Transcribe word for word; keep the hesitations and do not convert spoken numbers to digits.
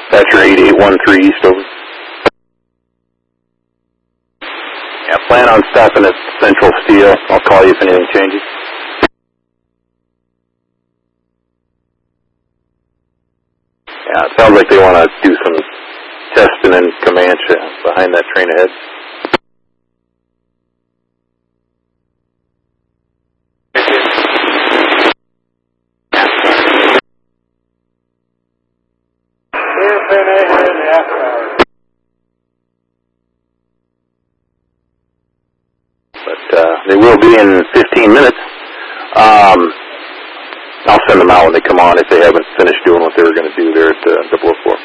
Thatcher eight eight one three East, over. Yeah, plan on stopping at Central Steel. I'll call you if anything changes. Yeah, it sounds like they want to do some testing in Comanche behind that train ahead. But uh, they will be in fifteen minutes. Um, I'll send them out when they come on if they haven't finished doing what they were going to do there at the double oh four.